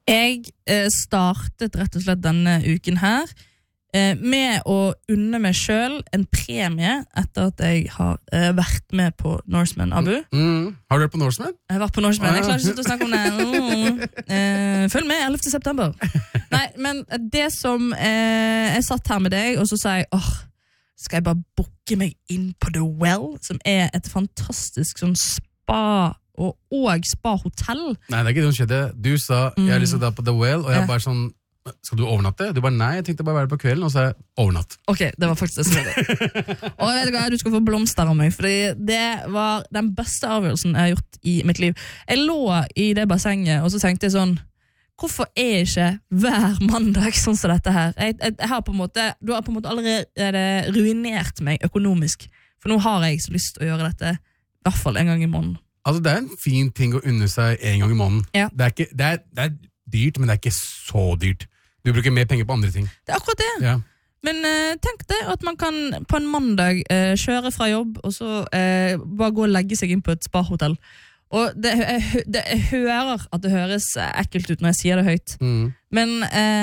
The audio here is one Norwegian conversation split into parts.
Jeg startet rett og slett denne uken her med å unne meg selv en premie etter at jeg har vært med på Norseman, Abu. Har du vært på Norseman? Jeg har vært på Norseman, jeg klarer ikke å snakke om det. Følg med 11. september. Nei, men det som jeg satt her med deg, og så sa jeg, skal jeg bare booke meg inn på The Well, som et fantastisk sånn spa og spa-hotell. Nei, det ikke det som skjedde. Du sa, jeg har lyst til å dra på The Well, og jeg bare sånn, skal du overnatte? Du bare, nei, jeg tenkte bare være på kvelden, og så overnatt. Ok, det var faktisk det som skjedde. Og vet du hva, du skal få blomster av meg, fordi det var den beste avgjørelsen jeg har gjort i mitt liv. Jeg lå i det bassenget, og så tenkte jeg sånn, hvorfor ikke hver mandag sånn som dette her? Jeg har på en måte, du har på en måte allerede ruinert meg økonomisk, for nå har jeg så lyst til å gjøre dette, i hvert fall en gang i måneden. Altså, det en fin ting å unne seg en gang i måneden. Ja. Det er dyrt, men det ikke så dyrt. Du bruker mer penger på andre ting. Det akkurat det. Ja. Men tenk det at man kan på en mandag kjøre fra jobb, og så bare gå og legge seg inn på et spa-hotell. Og jeg hører at det høres ekkelt ut når jeg sier det høyt. Men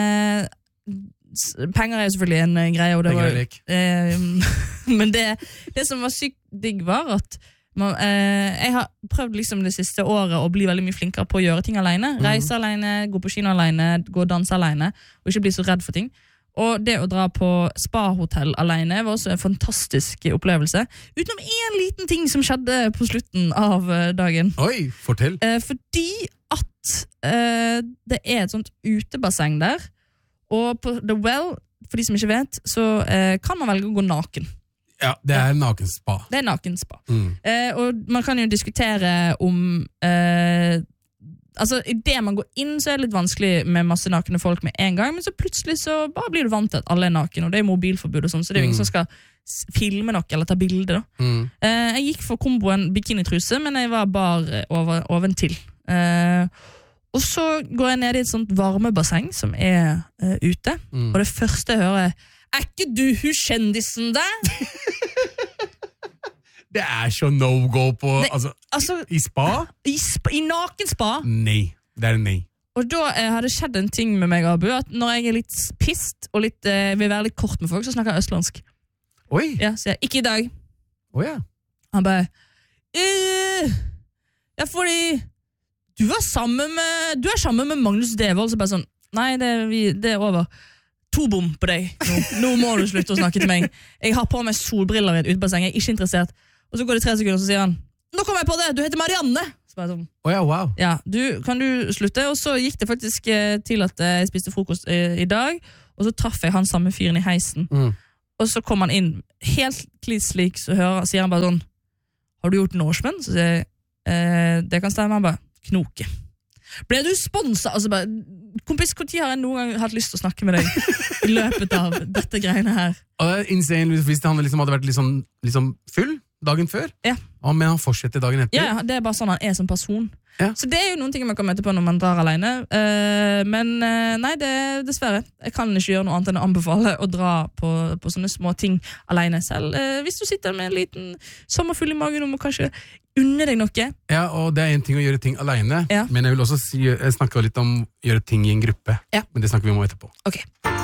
penger jo selvfølgelig en greie, og det var, men det som var sykt digg var at jeg har prøvd liksom det siste året å bli veldig mye flinkere på å gjøre ting alene. Reise alene, gå på kino alene, gå og danse alene, og ikke bli så redd for ting. Og det å dra på spa-hotell alene var også en fantastisk opplevelse. Utenom en liten ting som skjedde på slutten av dagen. Oi, fortell. Fordi at det et sånt utebasseng der, og på The Well, for de som ikke vet, så kan man velge å gå naken. Ja, det nakenspa. Det nakenspa. Og man kan jo diskutere om altså, i det man går inn så det litt vanskelig med masse nakne folk med en gang, men så plutselig så bare blir du vant til at alle naken, og det mobilforbud og sånn, så det jo ingen som skal filme nok eller ta bilder da. Jeg gikk for komboen bikinitruse, men jeg var bare oventil. Og så går jeg ned i et sånt varmebasseng som ute, og det første jeg hører ikke du kjendisen der? Det så no-go på, altså, i spa? I nakenspa? Nei, det nei. Og da har det skjedd en ting med meg, Abu, at når jeg litt pist, og vil være litt kort med folk, så snakker jeg østlandsk. Oi? Ja, så ikke i dag. Ja. Han bare, ja, fordi du er sammen med Magnus Devold, så bare sånn, nei, det over. 2 bom på deg. Nå må du slutte å snakke til meg. Jeg har på meg solbriller i et utebasseng, jeg ikke interessert. Og så går det 3 sekunder, og så sier han, nå kommer jeg på det, du heter Marianne. Så bare sånn, wow. Ja, kan du slutte? Og så gikk det faktisk til at jeg spiste frokost i dag, og så traff jeg han samme fyren i heisen. Og så kom han inn, helt slik, så sier han bare sånn, har du gjort Norseman? Så sier jeg, det kan stemme, han bare, knoke. Ble du sponset? Altså bare, kompis, hvor tid har jeg noen gang hatt lyst til å snakke med deg i løpet av dette greiene her? Og det insane hvis han liksom hadde vært liksom full dagen før, men han fortsetter dagen etter. Ja, det bare sånn han som person. Ja. Så det jo noen ting man kan møte på når man drar alene. Men nei, dessverre. Jeg kan ikke gjøre noe annet enn å anbefale å dra på sånne små ting alene selv. Hvis du sitter med en liten sommerfull i magen og må kanskje unne deg noe. Ja, og det en ting å gjøre ting alene, men jeg vil også snakke litt om å gjøre ting i en gruppe. Men det snakker vi om etterpå. Ok.